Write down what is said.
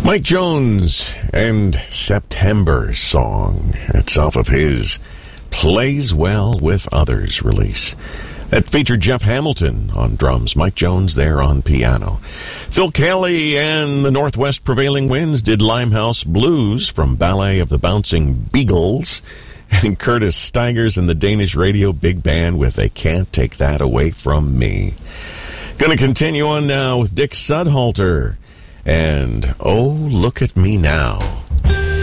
Mike Jones and September song. It's off of his Plays Well With Others release. That featured Jeff Hamilton on drums, Mike Jones there on piano. Phil Kelly and the Northwest Prevailing Winds did Limehouse Blues from Ballet of the Bouncing Beagles. And Curtis Stigers and the Danish Radio Big Band with They Can't Take That Away From Me. Going to continue on now with Dick Sudhalter and Oh, Look at Me Now.